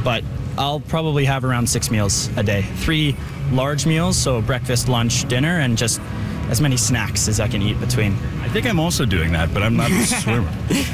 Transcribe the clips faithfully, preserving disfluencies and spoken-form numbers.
but I'll probably have around six meals a day. Three large meals, so breakfast, lunch, dinner, and just as many snacks as I can eat between. I think I'm also doing that, but I'm not a swimmer.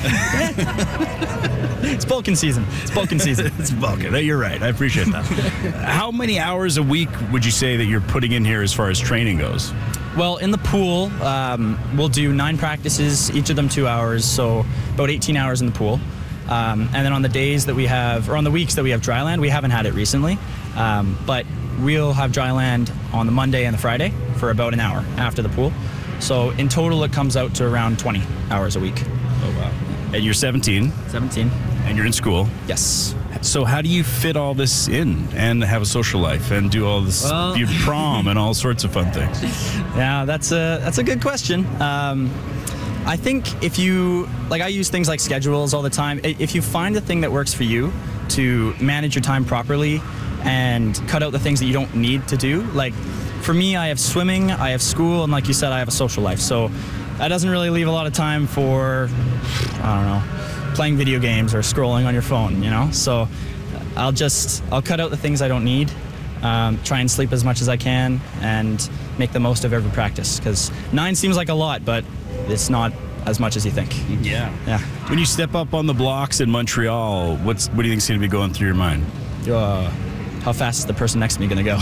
It's bulking season. It's bulking season. It's bulking. You're right. I appreciate that. How many hours a week would you say that you're putting in here as far as training goes? Well, in the pool, um, we'll do nine practices, each of them two hours, so about eighteen hours in the pool. Um, and then on the days that we have, or on the weeks that we have dry land, we haven't had it recently, um, but we'll have dry land on the Monday and the Friday for about an hour after the pool. So in total, it comes out to around twenty hours a week. Oh, wow. And you're seventeen. seventeen. And you're in school. Yes. So how do you fit all this in and have a social life and do all this, Well, your prom and all sorts of fun things? Yeah, that's a that's a good question. Um, I think if you, like I use things like schedules all the time. I- If you find the thing that works for you to manage your time properly and cut out the things that you don't need to do, like for me, I have swimming, I have school, and like you said, I have a social life. So that doesn't really leave a lot of time for, I don't know, playing video games or scrolling on your phone, you know? So I'll just, I'll cut out the things I don't need, um, try and sleep as much as I can, and make the most of every practice. Because nine seems like a lot, but it's not as much as you think. Yeah. Yeah. When you step up on the blocks in Montreal, what's what do you think's going to be going through your mind? Uh, how fast is the person next to me going to go?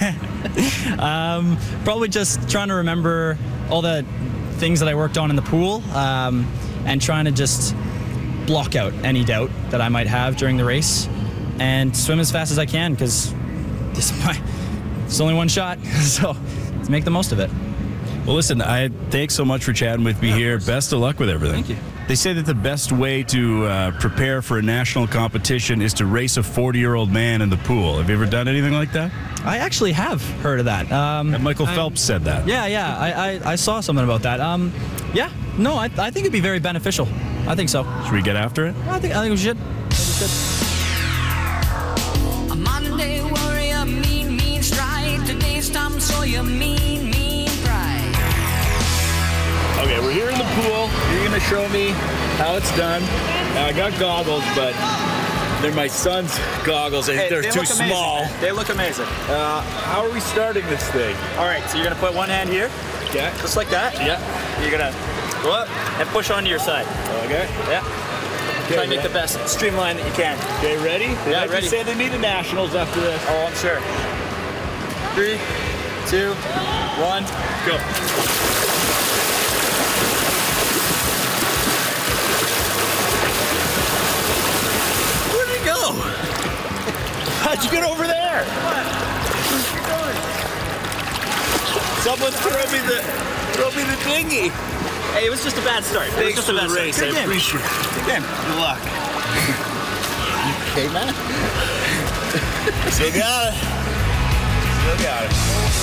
um, probably just trying to remember all the things that I worked on in the pool, um, and trying to just block out any doubt that I might have during the race and swim as fast as I can, because this my it's only one shot, so let's make the most of it. Well, listen, I thanks so much for chatting with me Yeah, of here. course. Best of luck with everything. Thank you. They say that the best way to uh, prepare for a national competition is to race a forty-year-old man in the pool. Have you ever done anything like that? I actually have heard of that. Um, And Michael I- Phelps said that. Yeah, yeah, I, I, I saw something about that. Um, yeah, no, I, I think it'd be very beneficial. I think so. Should we get after it? I think I think we should. I think we should. A Monday warrior, mean, mean stride. Today's Tom Sawyer, mean, mean pride. Okay, we're here in the pool. You're gonna show me how it's done. Now, I got goggles, but they're my son's goggles. I think they're too small. They look amazing. Uh, how are we starting this thing? All right, so you're gonna put one hand here, Yeah. just like that. Yeah. You're gonna go up and push onto your side. Okay. Yeah. Okay, Try and make yeah. the best streamline that you can. Okay, ready? They Yeah, might ready. just say they need the nationals after this. Oh, I'm sure. Three, two, one, go. Where'd he go? How'd you get over there? Someone throw me the throw me the dinghy. Hey, it was just a bad start. It was Thanks just for a bad the start. race. Good I game. appreciate it. Good game. Good luck. Okay, man. Still got it. Still got it.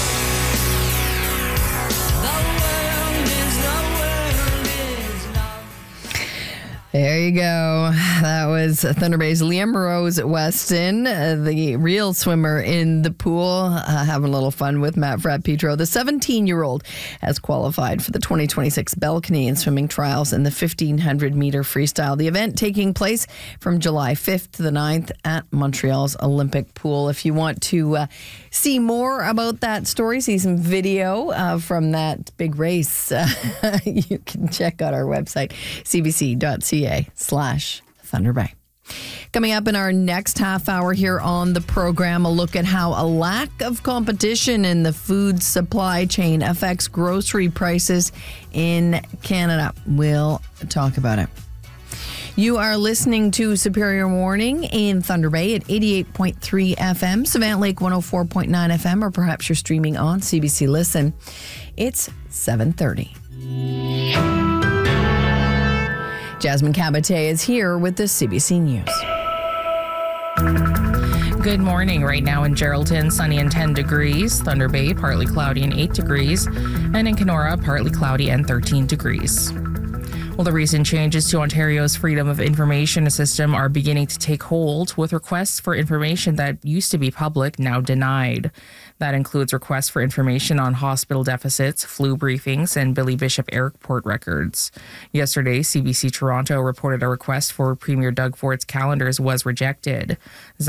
The world is, the world is love. There you go. That was Thunder Bay's Liam Rose Weston, uh, the real swimmer in the pool, uh, having a little fun with Matt Frappetro. The seventeen-year-old has qualified for the twenty twenty-six Bell Canadian Swimming Trials in the fifteen hundred meter freestyle. The event taking place from July fifth to the ninth at Montreal's Olympic Pool. If you want to uh, see more about that story, see some video uh, from that big race, uh, you can check out our website, c b c dot c a slash Thunder Bay. Coming up in our next half hour here on the program, a look at how a lack of competition in the food supply chain affects grocery prices in Canada. We'll talk about it. You are listening to Superior Morning in Thunder Bay at eighty-eight point three F M, Savannah Lake one oh four point nine F M, or perhaps you're streaming on C B C Listen. It's seven thirty. Jasmine Cabate is here with the C B C News. Good morning. Right now in Geraldton, sunny and ten degrees. Thunder Bay, partly cloudy and eight degrees. And in Kenora, partly cloudy and thirteen degrees. Well, the recent changes to Ontario's Freedom of Information system are beginning to take hold, with requests for information that used to be public now denied. That includes requests for information on hospital deficits, flu briefings, and Billy Bishop Airport records. Yesterday, C B C Toronto reported a request for Premier Doug Ford's calendars was rejected.